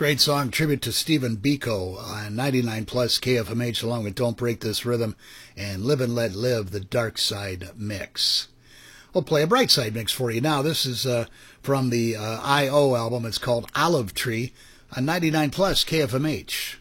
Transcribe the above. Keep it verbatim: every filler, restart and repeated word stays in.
Great song, tribute to Stephen Biko on ninety-nine plus K F M H, along with Don't Break This Rhythm and Live and Let Live, the Dark Side Mix. We'll play a Bright Side mix for you now. This is uh, from the uh, I O album. It's called Olive Tree on ninety-nine plus K F M H.